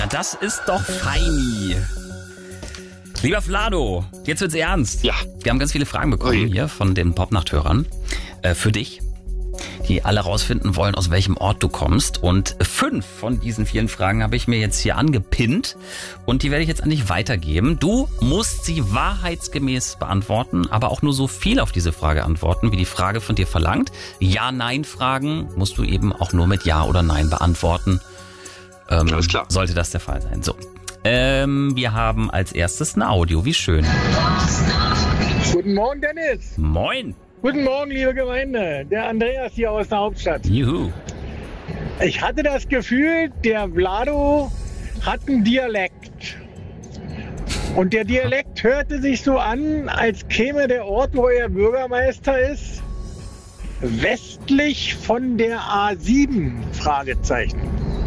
das ist doch feini. Lieber Vlado, jetzt wird's ernst. Ja. Wir haben ganz viele Fragen bekommen hier von den Popnachthörern für dich, die alle rausfinden wollen, aus welchem Ort du kommst. Und 5 von diesen vielen Fragen habe ich mir jetzt hier angepinnt und die werde ich jetzt an dich weitergeben. Du musst sie wahrheitsgemäß beantworten, aber auch nur so viel auf diese Frage antworten, wie die Frage von dir verlangt. Ja-Nein-Fragen musst du eben auch nur mit Ja oder Nein beantworten. Alles klar. Sollte das der Fall sein. So. Wir haben als erstes ein Audio. Wie schön. Guten Morgen, Dennis. Moin. Guten Morgen, liebe Gemeinde. Der Andreas hier aus der Hauptstadt. Juhu. Ich hatte das Gefühl, der Vlado hat einen Dialekt. Und der Dialekt hörte sich so an, als käme der Ort, wo er Bürgermeister ist, westlich von der A7? Fragezeichen.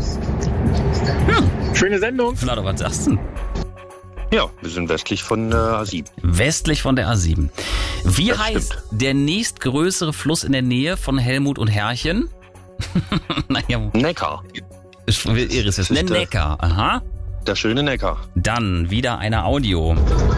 Schöne Sendung. Vlado, was sagst du? Ja, wir sind westlich von der A7. Westlich von der A7. Wie Das heißt stimmt. der nächstgrößere Fluss in der Nähe von Helmut und Herrchen? Naja, Neckar. Iris ist der Neckar. Aha. Der schöne Neckar. Dann wieder eine Audio.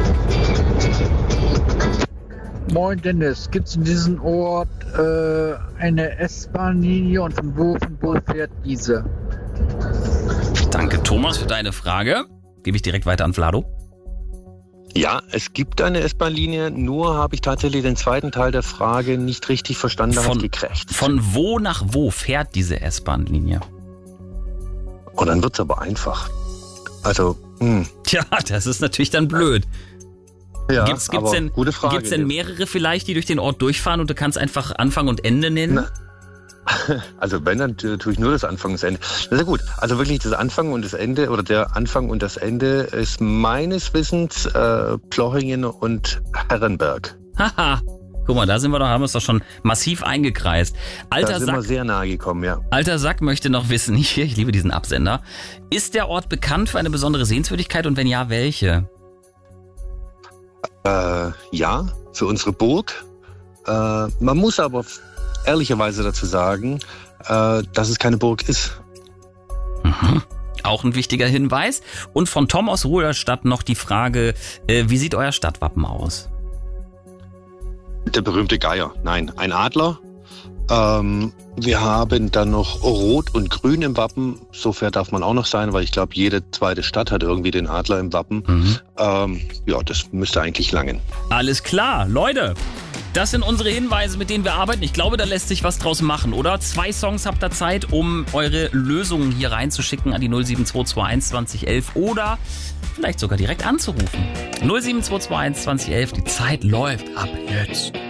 Moin Dennis, gibt es in diesem Ort eine S-Bahn-Linie und von wo fährt diese? Danke, Thomas, für deine Frage. Gebe ich direkt weiter an Vlado. Ja, es gibt eine S-Bahn-Linie, nur habe ich tatsächlich den zweiten Teil der Frage nicht richtig verstanden, da hat gekrächzt. Von wo nach wo fährt diese S-Bahn-Linie? Und dann wird's aber einfach. Also, Tja, das ist natürlich dann blöd. ja, Gibt's aber denn, gute Frage. gibt's denn mehrere vielleicht, die durch den Ort durchfahren und du kannst einfach Anfang und Ende nennen? Na, also wenn, dann tue ich nur das Anfang und das Ende. Na gut, also wirklich das Anfang und das Ende oder der Anfang und das Ende ist meines Wissens Plochingen und Herrenberg. Haha, guck mal, da sind wir doch, haben wir es doch schon massiv eingekreist. Da Alter sind wir Sack, sehr nahe gekommen, ja. Alter Sack möchte noch wissen, hier, ich liebe diesen Absender, ist der Ort bekannt für eine besondere Sehenswürdigkeit und wenn ja, welche? Ja, für unsere Burg. Man muss aber ehrlicherweise dazu sagen, dass es keine Burg ist. Mhm. Auch ein wichtiger Hinweis. Und von Tom aus Ruderstadt noch die Frage, wie sieht euer Stadtwappen aus? Der berühmte Geier. Nein, ein Adler. Wir haben dann noch Rot und Grün im Wappen. So fair darf man auch noch sein, weil ich glaube, jede zweite Stadt hat irgendwie den Adler im Wappen. Ja, das müsste eigentlich langen. Alles klar, Leute. Das sind unsere Hinweise, mit denen wir arbeiten. Ich glaube, da lässt sich was draus machen, oder? 2 Songs habt ihr Zeit, um eure Lösungen hier reinzuschicken an die 07221 2011 oder vielleicht sogar direkt anzurufen. 07221 2011, die Zeit läuft ab jetzt.